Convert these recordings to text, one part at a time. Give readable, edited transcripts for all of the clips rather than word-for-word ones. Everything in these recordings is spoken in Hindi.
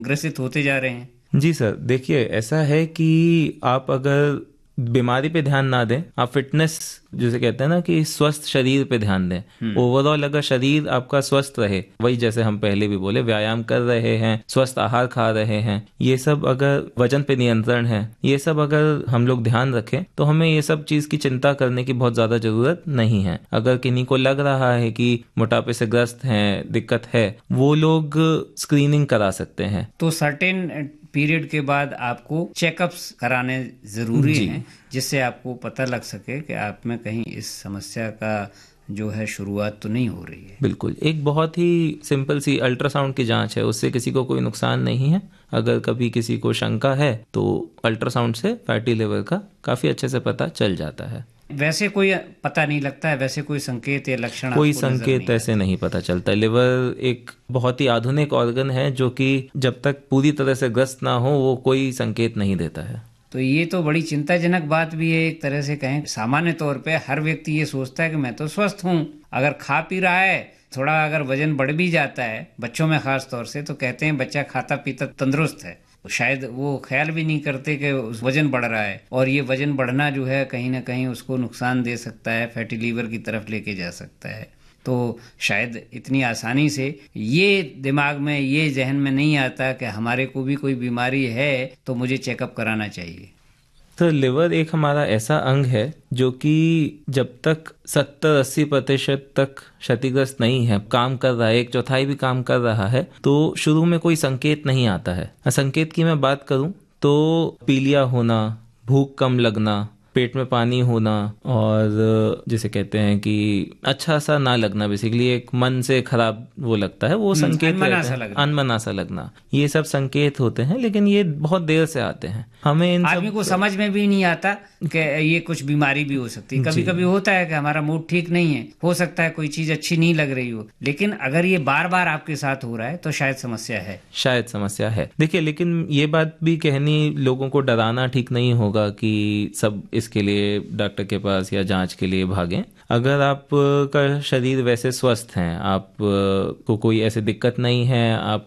ग्रसित होते जा रहे हैं। जी सर, देखिए ऐसा है कि आप अगर बीमारी पे ध्यान ना दें, आप फिटनेस जैसे कहते हैं ना कि स्वस्थ शरीर पे ध्यान दें। ओवरऑल अगर शरीर आपका स्वस्थ रहे, वही जैसे हम पहले भी बोले, व्यायाम कर रहे हैं, स्वस्थ आहार खा रहे हैं, ये सब अगर वजन पे नियंत्रण है, ये सब अगर हम लोग ध्यान रखें तो हमें ये सब चीज की चिंता करने की बहुत ज्यादा जरूरत नहीं है। अगर किन्हीं को लग रहा है कि मोटापे से ग्रस्त हैं, दिक्कत है, वो लोग स्क्रीनिंग करा सकते हैं। तो सर्टेन पीरियड के बाद आपको चेकअप्स कराने जरूरी हैं, जिससे आपको पता लग सके कि आप में कहीं इस समस्या का जो है शुरुआत तो नहीं हो रही है। बिल्कुल, एक बहुत ही सिंपल सी अल्ट्रासाउंड की जांच है, उससे किसी को कोई नुकसान नहीं है। अगर कभी किसी को शंका है तो अल्ट्रासाउंड से फैटी लिवर का काफी अच्छे से पता चल जाता है। वैसे कोई पता नहीं लगता है, वैसे कोई संकेत या लक्षण कोई संकेत ऐसे नहीं पता चलता। लिवर एक बहुत ही आधुनिक ऑर्गन है जो कि जब तक पूरी तरह से ग्रस्त ना हो वो कोई संकेत नहीं देता है। तो ये तो बड़ी चिंताजनक बात भी है एक तरह से कहें। सामान्य तौर पे हर व्यक्ति ये सोचता है कि मैं तो स्वस्थ हूँ, अगर खा पी रहा है, थोड़ा अगर वजन बढ़ भी जाता है, बच्चों में खास तौर से, तो कहते हैं बच्चा खाता पीता तंदुरुस्त है। शायद वो ख्याल भी नहीं करते कि वजन बढ़ रहा है, और ये वजन बढ़ना जो है कहीं ना कहीं उसको नुकसान दे सकता है, फैटी लीवर की तरफ लेके जा सकता है। तो शायद इतनी आसानी से ये दिमाग में, ये जहन में नहीं आता कि हमारे को भी कोई बीमारी है तो मुझे चेकअप कराना चाहिए। तो लिवर एक हमारा ऐसा अंग है जो कि जब तक 70-80% तक क्षतिग्रस्त नहीं है, काम कर रहा है, 1/4 भी काम कर रहा है, तो शुरू में कोई संकेत नहीं आता है। संकेत की मैं बात करूं तो पीलिया होना, भूख कम लगना, पेट में पानी होना, और जिसे कहते हैं कि अच्छा सा ना लगना, बेसिकली एक मन से खराब वो लगता है, वो संकेत अनमना सा लगना, ये सब संकेत होते हैं। लेकिन ये बहुत देर से आते हैं, हमें इन आदमी को समझ में भी नहीं आता कि ये कुछ बीमारी भी हो सकती है। कभी कभी होता है कि हमारा मूड ठीक नहीं है, हो सकता है कोई चीज अच्छी नहीं लग रही हो, लेकिन अगर ये बार बार आपके साथ हो रहा है तो शायद समस्या है। देखिए, लेकिन ये बात भी कहनी, लोगों को डराना ठीक नहीं होगा कि सब इसके लिए डॉक्टर के पास या जांच के लिए भागें। अगर आपका शरीर वैसे स्वस्थ है, आप को कोई ऐसे दिक्कत नहीं है,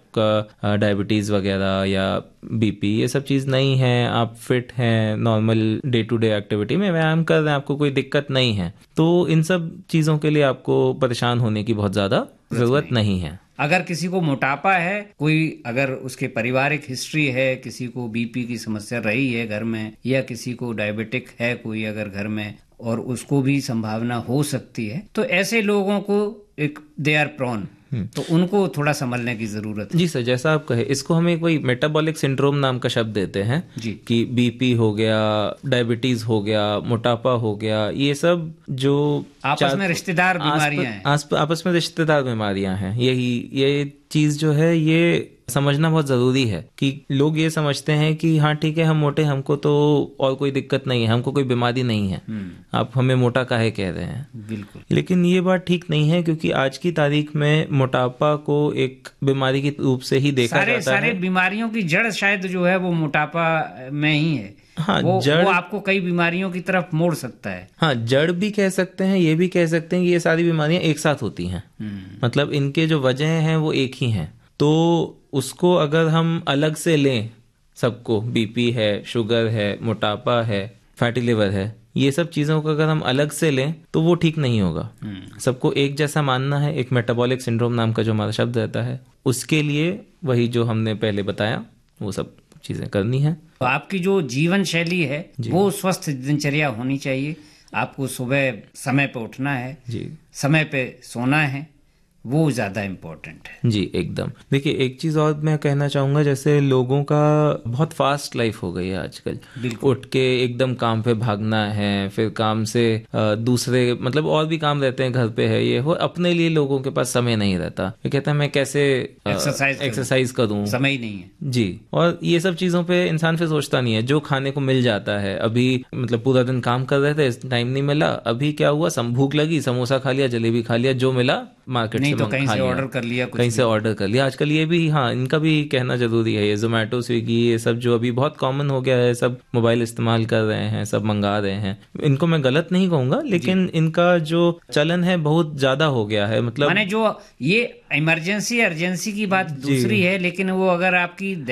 आपका डायबिटीज वगैरह या बीपी ये सब चीज़ नहीं है, आप फिट हैं, normal day to day activity में व्यायाम कर रहे हैं, आपको कोई दिक्कत नहीं है, तो इन सब चीज़ों के लिए आपको परेशान होने की बहुत ज़्यादा ज़रूरत नहीं है। अगर किसी को मोटापा है, कोई अगर उसके पारिवारिक हिस्ट्री है, किसी को बीपी की समस्या रही है घर में, या किसी को डायबिटिक है कोई अगर घर में, और उसको भी संभावना हो सकती है, तो ऐसे लोगों को एक दे आर प्रोन, तो उनको थोड़ा संभलने की जरूरत है। जी सर, जैसा आप कहे, इसको हम एक कोई मेटाबॉलिक सिंड्रोम नाम का शब्द देते हैं जी, कि बीपी हो गया, डायबिटीज हो गया, मोटापा हो गया, ये सब जो आपस में रिश्तेदार बीमारियां हैं, आपस में रिश्तेदार बीमारियां हैं, ये चीज जो है ये समझना बहुत जरूरी है कि लोग ये समझते हैं कि हाँ ठीक है, हम मोटे, हमको तो और कोई दिक्कत नहीं है, हमको कोई बीमारी नहीं है, आप हमें मोटा काहे कह रहे हैं। बिल्कुल, लेकिन ये बात ठीक नहीं है, क्योंकि आज की तारीख में मोटापा को एक बीमारी के रूप से ही देखा जाता है। सारे बीमारियों की जड़ शायद जो है वो मोटापा में ही है। हाँ, वो आपको कई बीमारियों की तरफ मोड़ सकता है। हाँ, जड़ भी कह सकते हैं, ये भी कह सकते हैं कि ये सारी बीमारियां एक साथ होती हैं, मतलब इनके जो वजह हैं वो एक ही हैं। तो उसको अगर हम अलग से लें, सबको बीपी है, शुगर है, मोटापा है, फैटी लिवर है, ये सब चीज़ों को अगर हम अलग से लें तो वो ठीक नहीं होगा। सबको एक जैसा मानना है, एक मेटाबॉलिक सिंड्रोम नाम का जो हमारा शब्द रहता है, उसके लिए वही जो हमने पहले बताया वो सब चीज़ें करनी है। तो आपकी जो जीवन शैली है वो स्वस्थ दिनचर्या होनी चाहिए। आपको सुबह समय पे उठना है जी, समय पे सोना है, वो ज्यादा इम्पोर्टेंट है जी, एकदम। देखिए, एक चीज और मैं कहना चाहूंगा, जैसे लोगों का बहुत फास्ट लाइफ हो गई है आजकल, उठ के एकदम काम पे भागना है, फिर काम से दूसरे मतलब और भी काम रहते हैं, घर पे है, ये हो, अपने लिए लोगों के पास समय नहीं रहता। ये कहता है मैं कैसे एक्सरसाइज करूं, समय ही नहीं है जी। और ये सब चीजों पे इंसान फिर सोचता नहीं है। जो खाने को मिल जाता है, अभी मतलब पूरा दिन काम कर रहे थे, टाइम नहीं मिला, अभी क्या हुआ, भूख लगी, समोसा खा लिया, जलेबी खा लिया, जो मिला मार्केट से तो कहीं से ऑर्डर कर लिया, कहीं से ऑर्डर कर लिया। आजकल ये भी, हाँ, इनका भी कहना जरूरी है, ये जोमेटो, स्विगी, ये सब जो अभी बहुत कॉमन हो गया है, सब मोबाइल इस्तेमाल कर रहे हैं, सब मंगा रहे हैं। इनको मैं गलत नहीं कहूंगा, लेकिन इनका जो चलन है बहुत ज्यादा हो गया है। मतलब माने जो ये इमरजेंसी अर्जेंसी की बात दूसरी है, लेकिन वो अगर आपकी